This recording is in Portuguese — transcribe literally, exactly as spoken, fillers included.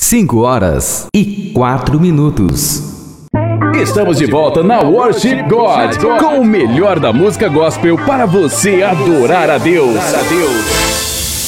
cinco horas e quatro minutos. Estamos de volta na Worship God, com o melhor da música gospel para você adorar a Deus.